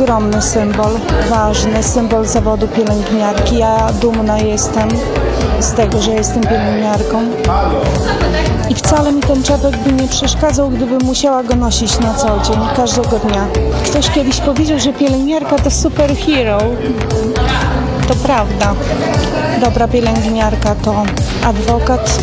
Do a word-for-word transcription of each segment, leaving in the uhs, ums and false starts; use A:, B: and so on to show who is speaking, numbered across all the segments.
A: ogromny symbol, ważny symbol zawodu pielęgniarki. Ja dumna jestem z tego, że jestem pielęgniarką. I wcale mi ten czepek by nie przeszkadzał, gdybym musiała go nosić na co dzień, każdego dnia. Ktoś kiedyś powiedział, że pielęgniarka to superhero. To prawda. Dobra pielęgniarka to adwokat,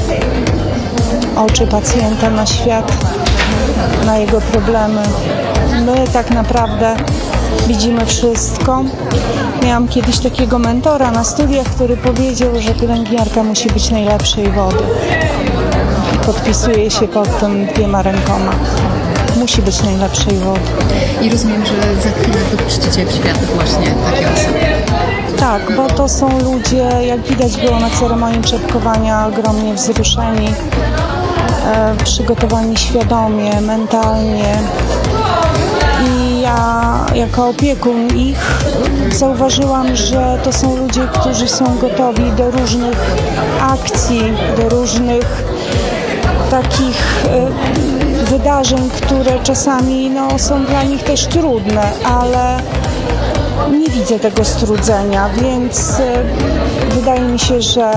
A: oczy pacjenta na świat, na jego problemy. My tak naprawdę widzimy wszystko. Miałam kiedyś takiego mentora na studiach, który powiedział, że pielęgniarka musi być najlepszej wody. I podpisuje się pod tym dwiema rękoma. Musi być najlepszej wody.
B: I rozumiem, że za chwilę dopuścicie w świat właśnie takie osoby.
A: Tak, bo to są ludzie, jak widać było na ceremonii czepkowania, ogromnie wzruszeni, e, przygotowani świadomie, mentalnie. I ja jako opiekun ich zauważyłam, że to są ludzie, którzy są gotowi do różnych akcji, do różnych takich e, wydarzeń, które czasami no, są dla nich też trudne, ale nie widzę tego strudzenia, więc wydaje mi się, że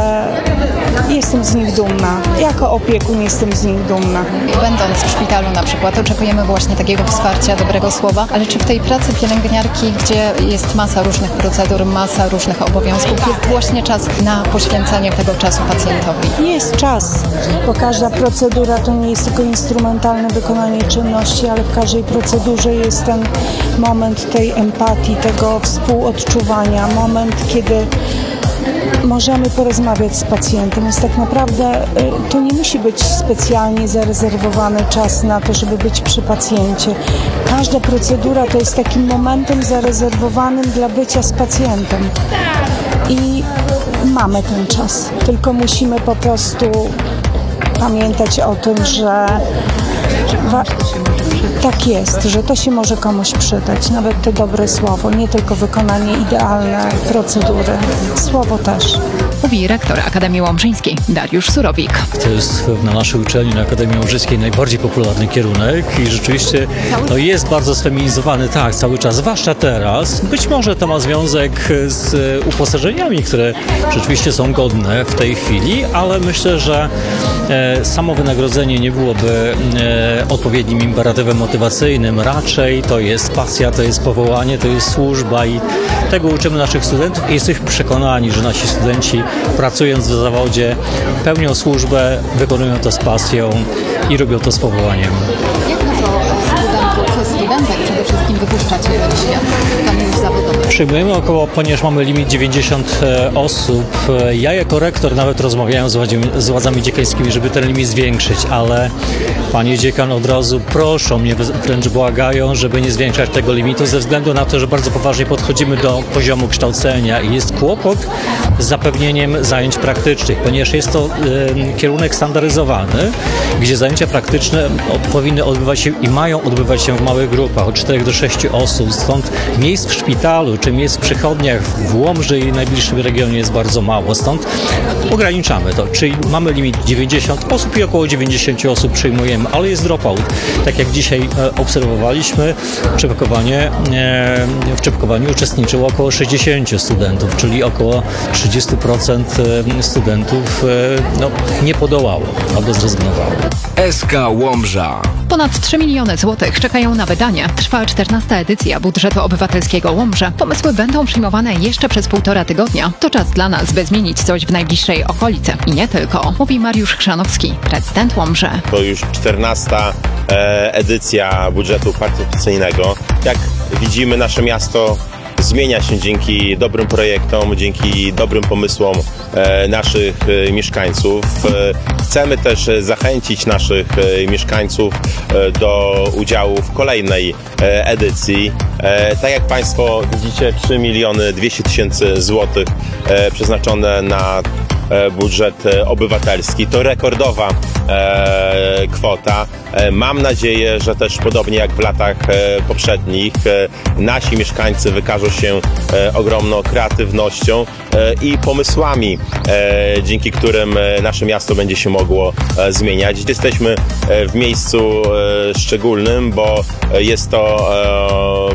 A: jestem z nich dumna. Jako opiekun jestem z nich dumna.
B: Będąc w szpitalu na przykład oczekujemy właśnie takiego wsparcia, dobrego słowa, ale czy w tej pracy pielęgniarki, gdzie jest masa różnych procedur, masa różnych obowiązków, jest właśnie czas na poświęcenie tego czasu pacjentowi?
A: Jest czas, bo każda procedura to nie jest tylko instrumentalne wykonanie czynności, ale w każdej procedurze jest ten moment tej empatii, tego współodczuwania, moment, kiedy możemy porozmawiać z pacjentem, więc tak naprawdę to nie musi być specjalnie zarezerwowany czas na to, żeby być przy pacjencie. Każda procedura to jest takim momentem zarezerwowanym dla bycia z pacjentem. I mamy ten czas, tylko musimy po prostu pamiętać o tym, że wa- tak jest, że to się może komuś przydać, nawet to dobre słowo, nie tylko wykonanie idealnej procedury, słowo też.
B: Mówi rektor Akademii Łomżyńskiej Dariusz Surowik.
C: To jest na naszej uczelni, na Akademii Łomżyńskiej, najbardziej popularny kierunek i rzeczywiście no, jest bardzo sfeminizowany, tak, cały czas, zwłaszcza teraz. Być może to ma związek z uposażeniami, które rzeczywiście są godne w tej chwili, ale myślę, że e, samo wynagrodzenie nie byłoby e, odpowiednim imperatywem motywacyjnym. Raczej to jest pasja, to jest powołanie, to jest służba i tego uczymy naszych studentów i jesteśmy przekonani, że nasi studenci pracując w zawodzie pełnią służbę, wykonują to z pasją i robią to z powołaniem.
B: Jak na to studentów, studentek przede wszystkim wypuszczacie w świat? Pan już zawodowy.
C: Przyjmujemy około, ponieważ mamy limit dziewięćdziesiąt osób. Ja jako rektor nawet rozmawiałem z, władzami, z władzami dziekańskimi, żeby ten limit zwiększyć, ale panie dziekan od razu proszą mnie, wręcz błagają, żeby nie zwiększać tego limitu ze względu na to, że bardzo poważnie podchodzimy do poziomu kształcenia i jest kłopot z zapewnieniem zajęć praktycznych, ponieważ jest to y, kierunek standaryzowany, gdzie zajęcia praktyczne o, powinny odbywać się i mają odbywać się w małych grupach, od czterech do sześciu osób, stąd miejsc w szpitalu czy miejsc w przychodniach w Łomży i najbliższym regionie jest bardzo mało, stąd ograniczamy to, czyli mamy limit dziewięćdziesiąt osób i około dziewięćdziesiąt osób przyjmujemy, ale jest dropout. Tak jak dzisiaj e, obserwowaliśmy, czepkowanie, e, w czepkowaniu uczestniczyło około sześćdziesięciu studentów, czyli około trzydzieści procent studentów e, no, nie podołało albo zrezygnowało.
D: S K Łomża.
B: Ponad trzy miliony złotych czekają na wydanie. Trwa czternasta edycja budżetu obywatelskiego Łomży. Pomysły będą przyjmowane jeszcze przez półtora tygodnia. To czas dla nas, by zmienić coś w najbliższej okolicy. I nie tylko, mówi Mariusz Chrzanowski, prezydent Łomży.
E: To już czternasta e, edycja budżetu partycypacyjnego. Jak widzimy, nasze miasto zmienia się dzięki dobrym projektom, dzięki dobrym pomysłom e, naszych e, mieszkańców. E, chcemy też zachęcić naszych e, mieszkańców e, do udziału w kolejnej e, edycji. E, tak jak Państwo widzicie, trzy miliony dwieście tysięcy złotych e, przeznaczone na budżet obywatelski. To rekordowa e, kwota. E, mam nadzieję, że też podobnie jak w latach e, poprzednich e, nasi mieszkańcy wykażą się e, ogromną kreatywnością e, i pomysłami, e, dzięki którym e, nasze miasto będzie się mogło e, zmieniać. Jesteśmy e, w miejscu e, szczególnym, bo jest to